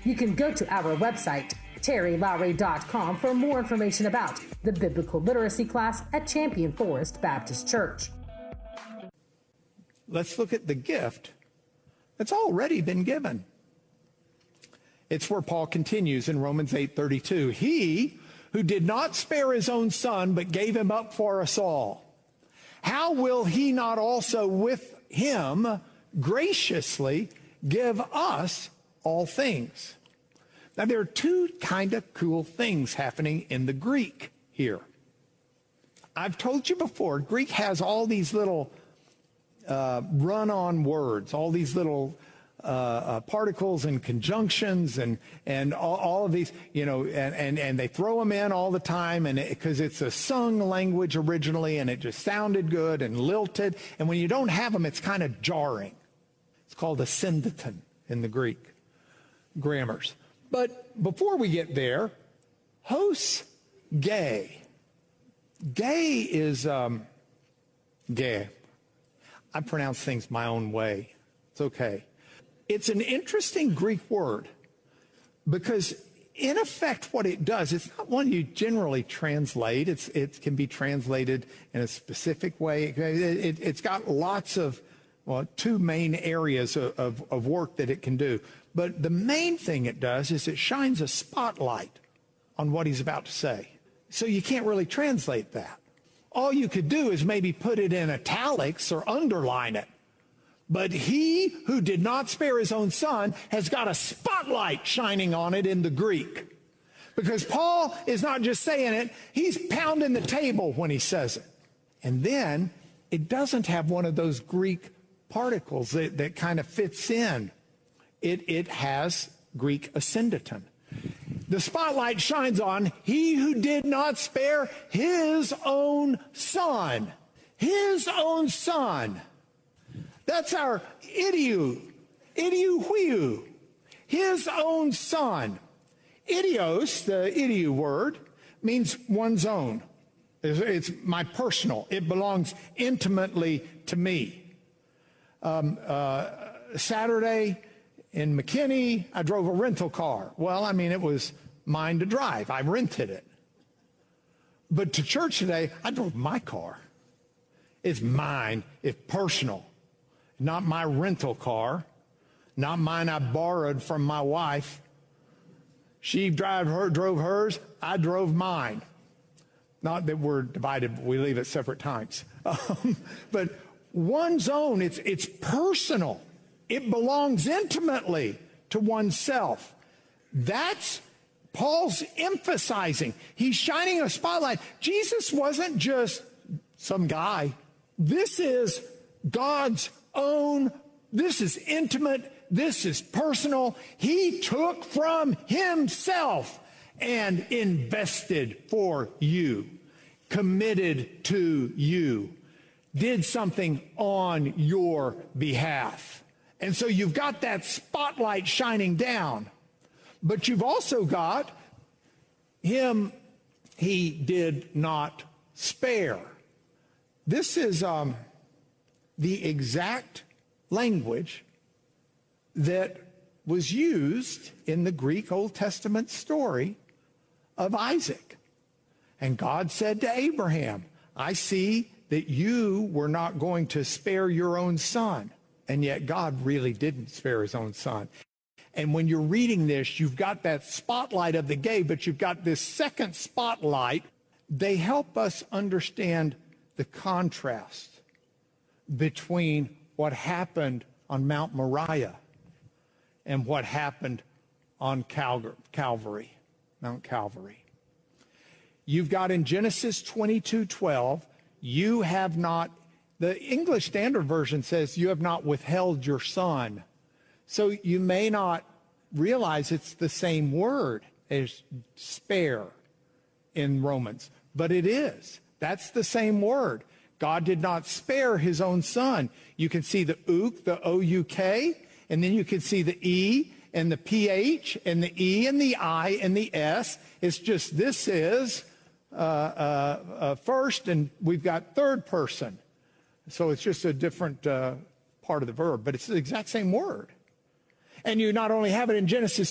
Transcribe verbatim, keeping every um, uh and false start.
You can go to our website, terry lowry dot com, for more information about the biblical literacy class at Champion Forest Baptist Church. Let's look at the gift that's already been given. It's where Paul continues in Romans eight thirty-two. He who did not spare his own son, but gave him up for us all, how will he not also with him graciously give us all things? Now, there are two kind of cool things happening in the Greek here. I've told you before, Greek has all these little uh, run-on words, all these little uh, uh, particles and conjunctions and, and all, all of these, you know, and, and, and they throw them in all the time and because it, it's a sung language originally and it just sounded good and lilted. And when you don't have them, it's kind of jarring. It's called a syndeton in the Greek grammars. But before we get there, hos gay. Gay is um, gay. I pronounce things my own way. It's okay. It's an interesting Greek word because, in effect, what it does, it's not one you generally translate. It's, it can be translated in a specific way. It, it, it's got lots of, well, two main areas of, of, of work that it can do. But the main thing it does is it shines a spotlight on what he's about to say. So you can't really translate that. All you could do is maybe put it in italics or underline it. But he who did not spare his own son has got a spotlight shining on it in the Greek. Because Paul is not just saying it, he's pounding the table when he says it. And then it doesn't have one of those Greek particles that, that kind of fits in. It, it has Greek asyndeton. The spotlight shines on he who did not spare his own son. His own son. That's our idiou, idiou, his own son. Idios, the idiou word, means one's own. It's, it's my personal. It belongs intimately to me. Um, uh, Saturday in McKinney, I drove a rental car. Well, I mean, it was mine to drive. I rented it. But to church today, I drove my car. It's mine. It's personal. Not my rental car. Not mine I borrowed from my wife. She drive her, drove hers. I drove mine. Not that we're divided, but we leave at separate times. Um, but one's own, it's, it's personal. It belongs intimately to oneself. That's Paul's emphasizing. He's shining a spotlight. Jesus wasn't just some guy. This is God's own. This is intimate. This is personal. He took from himself and invested for you, committed to you, did something on your behalf. And so you've got that spotlight shining down, but you've also got him he did not spare. This is um, the exact language that was used in the Greek Old Testament story of Isaac. And God said to Abraham, I see that you were not going to spare your own son. And yet God really didn't spare his own son. And when you're reading this, you've got that spotlight of the gay, but you've got this second spotlight. They help us understand the contrast between what happened on Mount Moriah and what happened on Cal- Calvary, Mount Calvary. You've got in Genesis twenty-two twelve, you have not, the English Standard Version says, you have not withheld your son. So you may not realize it's the same word as spare in Romans, but it is. That's the same word. God did not spare his own son. You can see the ook, the O U K, and then you can see the E and the P H and the E and the I and the S. It's just this is uh, uh, uh, first, and we've got third person. So it's just a different uh, part of the verb, but it's the exact same word. And you not only have it in Genesis